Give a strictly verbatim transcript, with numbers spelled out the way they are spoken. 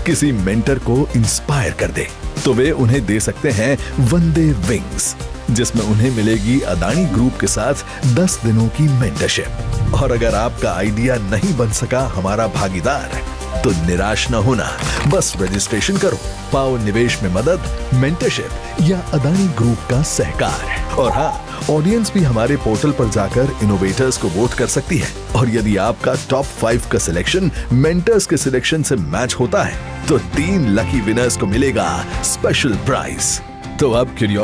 किसी मेंटर को इंस्पायर कर दे, तो वे उन्हें दे सकते हैं वंदे विंग्स, जिसमें उन्हें मिलेगी अदानी ग्रुप के साथ दस दिनों की मेंटरशिप। और अगर आपका आइडिया नहीं बन सका हमारा भागीदार, तो निराश न होना, बस रजिस्ट्रेशन करो, पाओ निवेश में मदद, मेंटरशिप या अदानी ग्रुप का सहकार। और हाँ, ऑडियंस भी हमारे पोर्टल पर जाकर इनोवेटर्स को वोट कर सकती है, और यदि आपका टॉप फाइव का सिलेक्शन मेंटर्स के सिलेक्शन से मैच होता है, तो तीन लकी विनर्स को मिलेगा स्पेशल प्राइज। तो अब क्यूरियोसिटी